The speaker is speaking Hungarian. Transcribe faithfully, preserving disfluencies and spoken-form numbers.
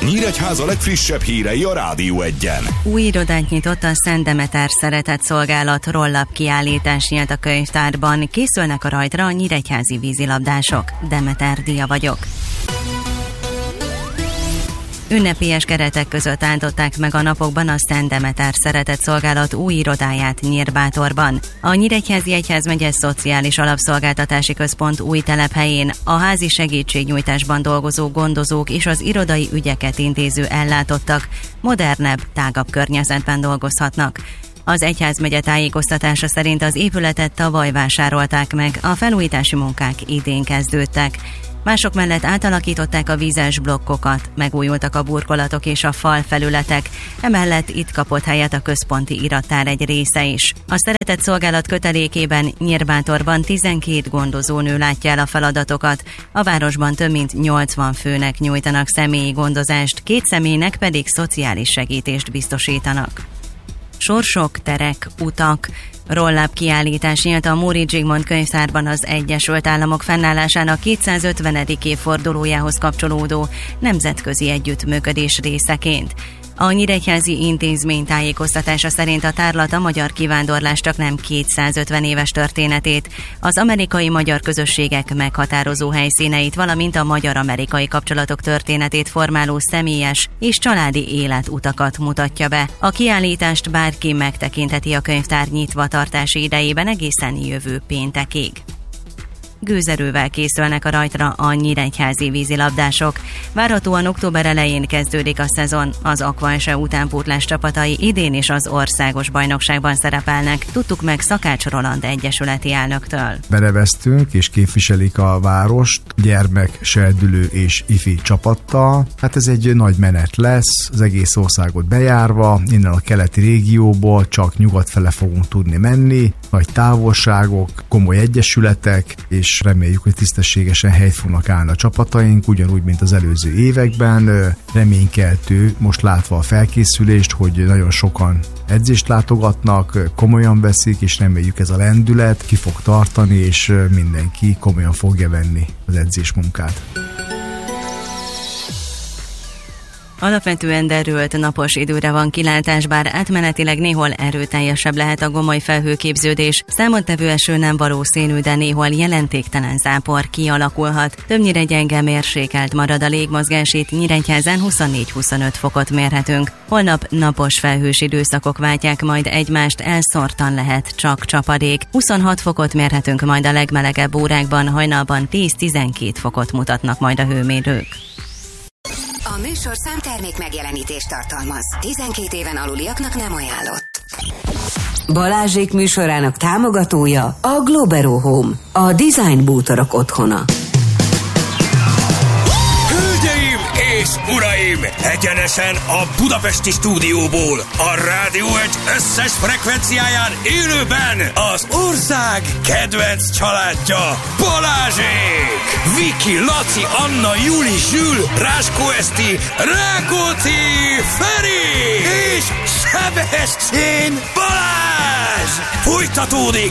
Nyíregyháza legfrissebb hírei a Rádió Egyen. Új irodát nyitott a Szent Demeter Szeretetszolgálat, rollap kiállítás nyílt a könyvtárban. Készülnek a rajtra a nyíregyházi vízilabdások. Demeter Dia vagyok. Ünnepélyes keretek között áldották meg a napokban a Szent Demeter Szeretetszolgálat új irodáját Nyírbátorban. A Nyíregyházi Egyházmegye Szociális Alapszolgáltatási Központ új telephelyén a házi segítségnyújtásban dolgozó gondozók és az irodai ügyeket intéző ellátottak modernebb, tágabb környezetben dolgozhatnak. Az egyházmegye tájékoztatása szerint az épületet tavaly vásárolták meg, a felújítási munkák idén kezdődtek. Mások mellett átalakították a vízes blokkokat, megújultak a burkolatok és a falfelületek, emellett itt kapott helyet a központi irattár egy része is. A Szeretetszolgálat kötelékében Nyírbátorban tizenkét gondozónő látja el a feladatokat, a városban több mint nyolcvan főnek nyújtanak személyi gondozást, két személynek pedig szociális segítést biztosítanak. Sorsok, terek, utak. Rollap kiállítás nyílt a Móricz Zsigmond könyvtárban az Egyesült Államok fennállásának kétszázötvenedik évfordulójához kapcsolódó nemzetközi együttműködés részeként. A nyíregyházi intézmény tájékoztatása szerint a tárlat a magyar kivándorlás csak nem kétszázötven éves történetét, az amerikai magyar közösségek meghatározó helyszíneit, valamint a magyar-amerikai kapcsolatok történetét formáló személyes és családi életutakat mutatja be. A kiállítást bárki megtekintheti a könyvtár nyitva tartási idejében egészen jövő péntekig. Gőzerővel készülnek a rajtra a nyíregyházi vízilabdások. Várhatóan október elején kezdődik a szezon. Az Aqua es e utánpótlás csapatai idén is az országos bajnokságban szerepelnek. Tudtuk meg Szakács Roland egyesületi elnöktől. Beneveztünk és képviselik a várost gyermek, serdülő és ifi csapattal. Hát ez egy nagy menet lesz, az egész országot bejárva, innen a keleti régióból csak nyugat fele fogunk tudni menni. Nagy távolságok, komoly egyesületek, és reméljük, hogy tisztességesen helyt fognak állni a csapataink, ugyanúgy, mint az előző években. Reménykeltő, most látva a felkészülést, hogy nagyon sokan edzést látogatnak, komolyan veszik, és reméljük ez a lendület ki fog tartani, és mindenki komolyan fogja venni az edzésmunkát. Alapvetően derült napos időre van kilátás, bár átmenetileg néhol erőteljesebb lehet a gomoly felhőképződés. Számottevő eső nem valószínű, de néhol jelentéktelen zápor kialakulhat. Többnyire gyenge mérsékelt marad a légmozgás, itt Nyíregyházán huszonnégy-huszonöt fokot mérhetünk. Holnap napos felhős időszakok váltják majd egymást, elszórtan lehet csak csapadék. huszonhat fokot mérhetünk majd a legmelegebb órákban, hajnalban tíz-tizenkét fokot mutatnak majd a hőmérők. A műsorszám termék megjelenítést tartalmaz. tizenkét éven aluliaknak nem ajánlott. Balázsék műsorának támogatója a Globero Home, a design bútorok otthona. Hölgyeim és uraim, egyenesen a budapesti stúdióból, a Rádió egy összes frekvenciáján élőben az ország kedvenc családja, Balázsék! Viki, Laci, Anna, Juli, Zsül, Ráskó Eszti, Rákóczi, Feri és Sebestyén Balázs! Folytatódik